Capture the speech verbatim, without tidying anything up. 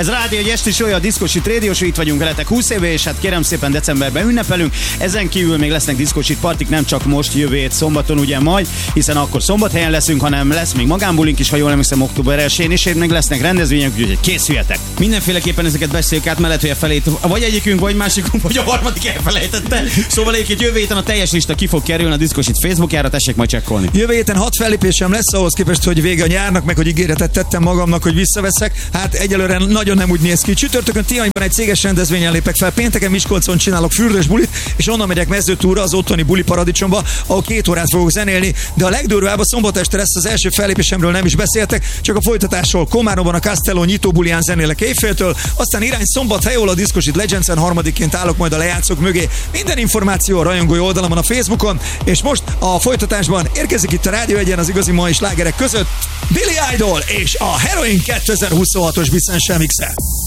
Ez Rádió egy esti show, a Diszkósit Radio Show, itt vagyunk veletek húsz éve, és hát kérem szépen decemberben ünnepelünk. Ezen kívül még lesznek Diszkósit partik, nem csak most, jövő hét szombaton ugye majd, hiszen akkor Szombathelyen leszünk, hanem lesz még magánbulink is, ha jól emlékszem, október elsején, és még lesznek rendezvények, úgyhogy készüljetek. Mindenféleképpen ezeket beszéljük át, mellett, hogy a felét, vagy egyikünk, vagy másikunk, vagy a harmadik elfelejtette. Szóval egyébként jövő héten a teljes lista ki fog kerülni a Diszkósit Facebookjára, tessék majd csekkolni. Jövő héten hat fellépésem lesz, ahhoz képest, hogy vége a nyárnak, meg hogy ígéretet tettem magamnak, hogy visszaveszek. Hát egyelőre nagyon nem úgy néz ki. Csütörtökön Tihanyban egy céges rendezvényen lépek fel, pénteken Miskolcon csinálok fürdős bulit, és onnan megyek Mezőtúra, az otthoni buli paradicsomba, ahol két órát fogok zenélni, de a legdurvább a szombat este lesz, az első fellépésemről nem is beszéltek, csak a folytatásról. Komáromban a Castello nyitó bulián zenélek éjféltől, aztán irány Szombathely, ahol a Diszkósit Legends-en harmadikként állok majd a lejátszók mögé. Minden információ a rajongói oldalamon a Facebookon, és most a folytatásban érkezik itt a Rádió egyen az igazi mai slágerek között Billy Idol és a Heroin kétezer-huszonhatos Bisszense mixe.